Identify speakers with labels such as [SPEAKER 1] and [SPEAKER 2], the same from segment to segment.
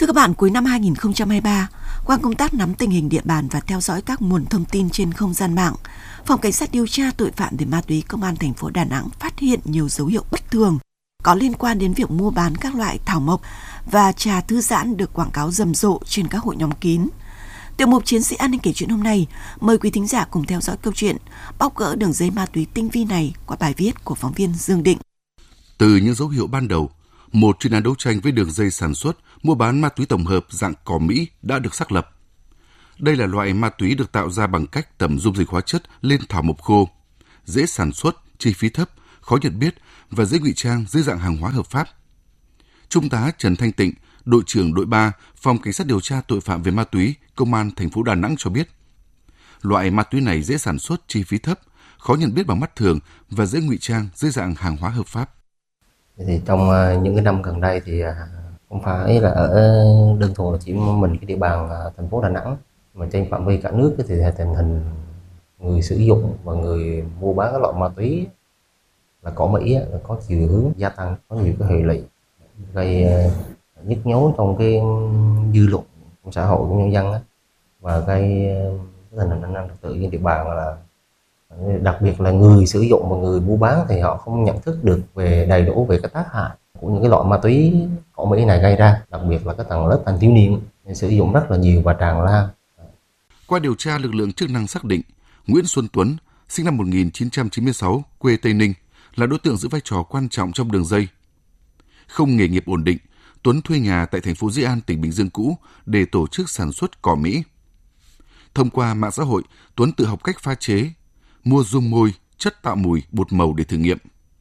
[SPEAKER 1] Thưa các bạn, cuối năm 2023, qua công tác nắm tình hình địa bàn và theo dõi các nguồn thông tin trên không gian mạng, Phòng Cảnh sát điều tra tội phạm về ma túy Công an thành phố Đà Nẵng phát hiện nhiều dấu hiệu bất thường có liên quan đến việc mua bán các loại thảo mộc và trà thư giãn được quảng cáo rầm rộ trên các hội nhóm kín. Tiểu mục Chiến sĩ An ninh kể chuyện hôm nay, mời quý thính giả cùng theo dõi câu chuyện bóc gỡ đường dây ma túy tinh vi này qua bài viết của phóng viên Dương Định.
[SPEAKER 2] Từ những dấu hiệu ban đầu, một chuyên án đấu tranh với đường dây sản xuất, mua bán ma túy tổng hợp dạng cỏ Mỹ đã được xác lập. Đây là loại ma túy được tạo ra bằng cách tẩm dung dịch hóa chất lên thảo mộc khô, dễ sản xuất, chi phí thấp, khó nhận biết và dễ ngụy trang dưới dạng hàng hóa hợp pháp. Trung tá Trần Thanh Tịnh, đội trưởng đội 3, Phòng Cảnh sát điều tra tội phạm về ma túy, Công an thành phố Đà Nẵng cho biết, loại ma túy này dễ sản xuất, chi phí thấp, khó nhận biết bằng mắt thường và dễ ngụy trang dưới dạng hàng hóa hợp pháp.
[SPEAKER 3] Thì trong những cái năm gần đây thì không phải là ở đơn thuần là chỉ mình cái địa bàn thành phố Đà Nẵng, mà trên phạm vi cả nước thì tình hình người sử dụng và người mua bán các loại ma túy là cỏ Mỹ là có chiều hướng gia tăng, có nhiều cái hệ lụy gây nhức nhối trong cái dư luận trong xã hội của nhân dân và gây tình hình an ninh trật tự trên địa bàn, là đặc biệt là người sử dụng và người mua bán thì họ không nhận thức được đầy đủ về cái tác hại của những cái loại ma túy cỏ Mỹ này gây ra, đặc biệt là cái tầng lớp thanh thiếu niên sử dụng rất là nhiều và tràn lan.
[SPEAKER 2] Qua điều tra, lực lượng chức năng xác định Nguyễn Xuân Tuấn, sinh năm 1996, quê Tây Ninh, là đối tượng giữ vai trò quan trọng trong đường dây. Không nghề nghiệp ổn định, Tuấn thuê nhà tại thành phố Dĩ An, tỉnh Bình Dương cũ để tổ chức sản xuất cỏ Mỹ. Thông qua mạng xã hội, Tuấn tự học cách pha chế, mua dung môi, chất tạo mùi, bột màu để thử nghiệm.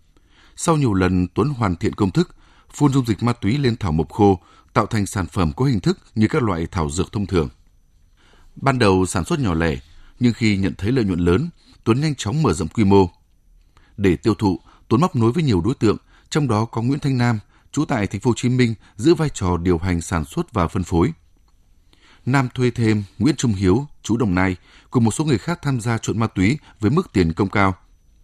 [SPEAKER 2] Sau nhiều lần Tuấn hoàn thiện công thức, phun dung dịch ma túy lên thảo mộc khô, tạo thành sản phẩm có hình thức như các loại thảo dược thông thường. Ban đầu sản xuất nhỏ lẻ, nhưng khi nhận thấy lợi nhuận lớn, Tuấn nhanh chóng mở rộng quy mô. Để tiêu thụ, Tuấn móc nối với nhiều đối tượng, trong đó có Nguyễn Thanh Nam, trú tại thành phố Hồ Chí Minh, giữ vai trò điều hành sản xuất và phân phối. Nam thuê thêm Nguyễn Trung Hiếu, trú Đồng Nai, cùng một số người khác tham gia trộn ma túy với mức tiền công cao.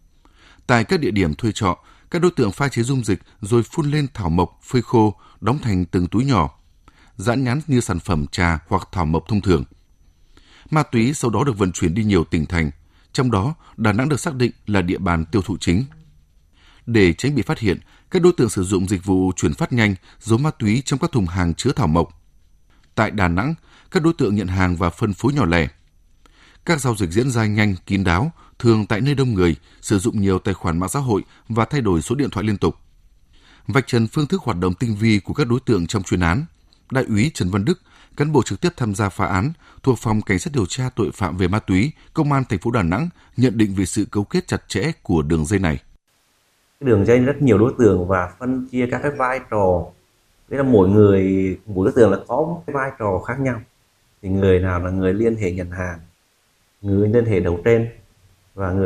[SPEAKER 2] Tại các địa điểm thuê trọ, các đối tượng pha chế dung dịch rồi phun lên thảo mộc phơi khô, đóng thành từng túi nhỏ, dán nhãn như sản phẩm trà hoặc thảo mộc thông thường. Ma túy sau đó được vận chuyển đi nhiều tỉnh thành, trong đó Đà Nẵng được xác định là địa bàn tiêu thụ chính. Để tránh bị phát hiện, các đối tượng sử dụng dịch vụ chuyển phát nhanh, giấu ma túy trong các thùng hàng chứa thảo mộc. Tại Đà Nẵng, các đối tượng nhận hàng và phân phối nhỏ lẻ. Các giao dịch diễn ra nhanh, kín đáo, thường tại nơi đông người, sử dụng nhiều tài khoản mạng xã hội và thay đổi số điện thoại liên tục. Vạch trần phương thức hoạt động tinh vi của các đối tượng trong chuyên án, Đại úy Trần Văn Đức, cán bộ trực tiếp tham gia phá án thuộc Phòng Cảnh sát điều tra tội phạm về ma túy, Công an thành phố Đà Nẵng nhận định về sự cấu kết chặt chẽ của đường dây này.
[SPEAKER 4] Đường dây rất nhiều đối tượng và phân chia các cái vai trò. Đấy là mỗi đối tượng là có một cái vai trò khác nhau. Thì người nào là người liên hệ nhận hàng, người liên hệ đầu trên và người